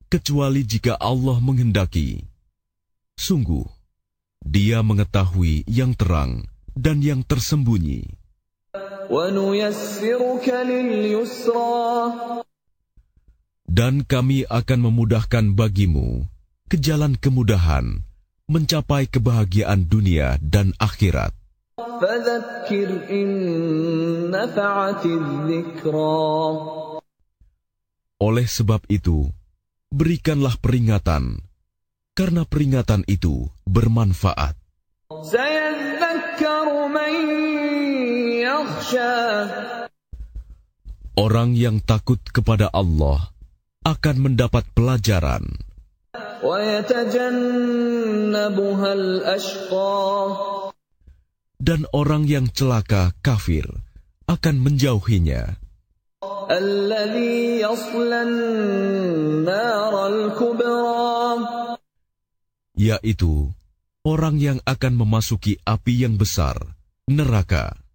kecuali jika Allah menghendaki. Sungguh, Dia mengetahui yang terang dan yang tersembunyi. Dan kami akan memudahkan bagimu ke jalan kemudahan mencapai kebahagiaan dunia dan akhirat. Oleh sebab itu, berikanlah peringatan, karena peringatan itu bermanfaat. Orang yang takut kepada Allah akan mendapat pelajaran. Dan orang yang celaka kafir akan menjauhinya. Yaitu orang yang akan memasuki api yang besar, neraka.